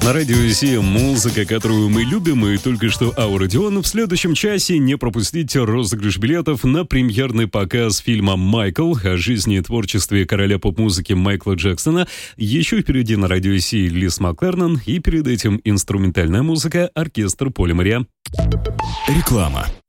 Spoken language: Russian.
На радио Си музыка, которую мы любим, и только что Ауродион. В следующем часе не пропустите розыгрыш билетов на премьерный показ фильма «Майкл» о жизни и творчестве короля поп-музыки Майкла Джексона. Еще впереди на радио Си Лиз Маклернан, и перед этим инструментальная музыка, оркестр Поля Мариа. Реклама.